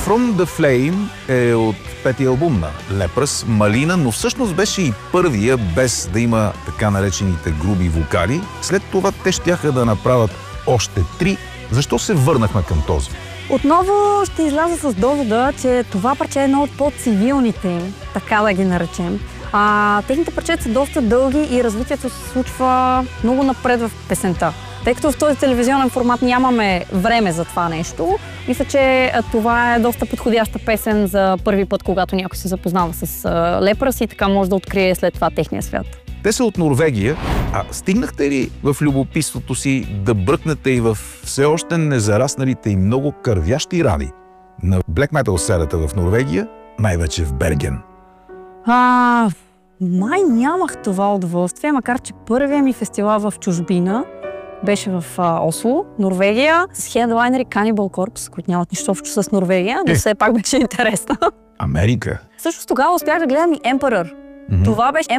From the Flame е от петия албум на Leprous, Малина, но всъщност беше и първия, без да има така наречените груби вокали. След това те щяха да направят още 3. Защо се върнахме към този? Отново ще изляза с довода, че това парче е едно от по-цивилните им, така да ги наречем. Техните парчета са доста дълги и развитието се случва много напред в песента. Тъй като в този телевизионен формат нямаме време за това нещо, мисля, че това е доста подходяща песен за първи път, когато някой се запознава с Leprous и така може да открие след това техния свят. Те са от Норвегия, а стигнахте ли в любопитството си да бръкнете и в все още незарасналите и много кървящи рани на блек метал сцената в Норвегия, най-вече в Берген? Май нямах това удоволствие, макар че първият ми фестивал в чужбина беше в Осло, Норвегия, с хедлайнери Cannibal Corpse, които нямат нищо общо с Норвегия, но все пак беше интересно. Америка? Също тогава успях да гледам и Emperor. Това беше